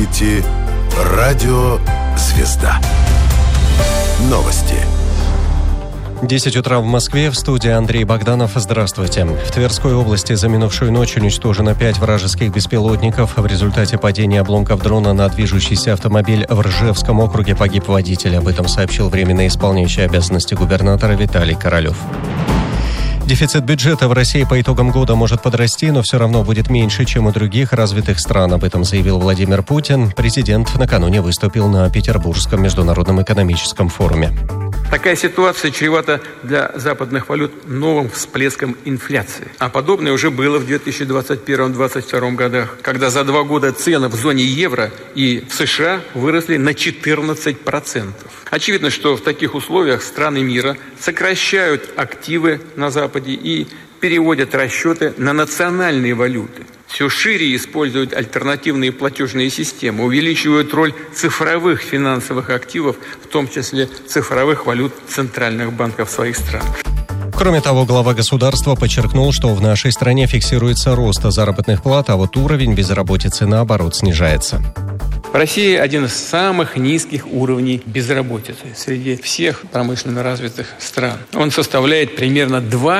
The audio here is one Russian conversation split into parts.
слушаете «Радио Звезда». Новости. 10 утра в Москве. В студии Андрей Богданов. Здравствуйте. В Тверской области за минувшую ночь уничтожено 5 вражеских беспилотников. В результате падения обломков дрона на движущийся автомобиль в Ржевском округе погиб водитель. Об этом сообщил временно исполняющий обязанности губернатора Виталий Королев. Дефицит бюджета в России по итогам года может подрасти, но все равно будет меньше, чем у других развитых стран. Об этом заявил Владимир Путин. Президент накануне выступил на Петербургском международном экономическом форуме. Такая ситуация чревата для западных валют новым всплеском инфляции. А подобное уже было в 2021-2022 годах, когда за 2 года цены в зоне евро и в США выросли на 14%. Очевидно, что в таких условиях страны мира сокращают активы на Западе и переводят расчеты на национальные валюты. Все шире используют альтернативные платежные системы, увеличивают роль цифровых финансовых активов, в том числе цифровых валют центральных банков своих стран. Кроме того, глава государства подчеркнул, что в нашей стране фиксируется рост заработных плат, а вот уровень безработицы, наоборот, снижается. В России один из самых низких уровней безработицы среди всех промышленно развитых стран. Он составляет примерно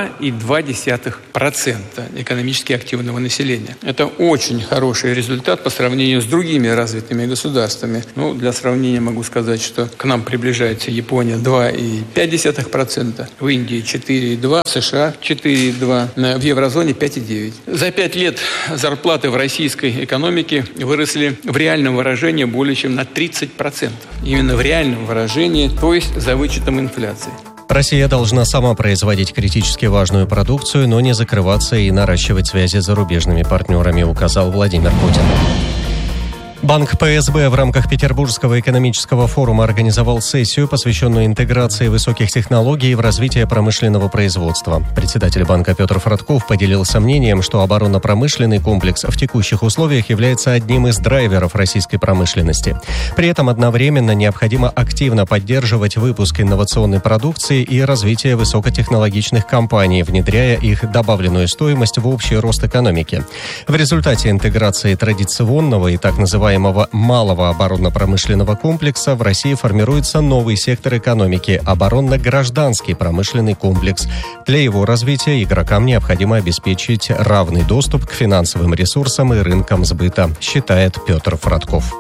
2,2% экономически активного населения. Это очень хороший результат по сравнению с другими развитыми государствами. Для сравнения могу сказать, что к нам приближается Япония 2,5%, в Индии 4,2%, в США 4,2%, в еврозоне 5,9%. За 5 лет зарплаты в российской экономике выросли в реальном выражении более чем на 30%. Именно в реальном выражении, то есть за вычетом инфляции. Россия должна сама производить критически важную продукцию, но не закрываться и наращивать связи с зарубежными партнерами, указал Владимир Путин. Банк ПСБ в рамках Петербургского экономического форума организовал сессию, посвященную интеграции высоких технологий в развитие промышленного производства. Председатель банка Петр Фродков поделился мнением, что оборонно-промышленный комплекс в текущих условиях является одним из драйверов российской промышленности. При этом одновременно необходимо активно поддерживать выпуск инновационной продукции и развитие высокотехнологичных компаний, внедряя их добавленную стоимость в общий рост экономики. В результате интеграции традиционного и так называемого малого оборонно-промышленного комплекса в России формируется новый сектор экономики – оборонно-гражданский промышленный комплекс. Для его развития игрокам необходимо обеспечить равный доступ к финансовым ресурсам и рынкам сбыта, считает Петр Фродков.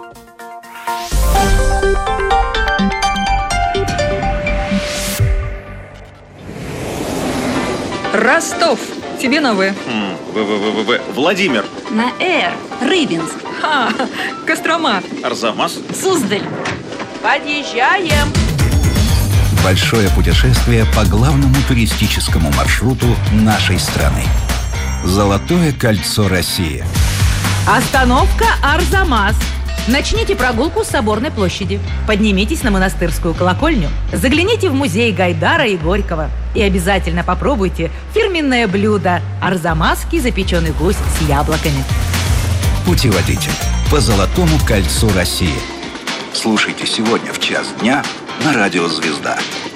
Ростов. Тебе на В. Владимир. На Р. Рыбинск. Кострома. Арзамас. Суздаль. Подъезжаем. Большое путешествие по главному туристическому маршруту нашей страны. Золотое кольцо России. Остановка Арзамас. Начните прогулку с Соборной площади. Поднимитесь на Монастырскую колокольню. Загляните в музей Гайдара и Горького. И обязательно попробуйте фирменное блюдо – арзамасский запеченный гусь с яблоками. Путеводитель по Золотому кольцу России. Слушайте сегодня в 1:00 дня на радио «Звезда».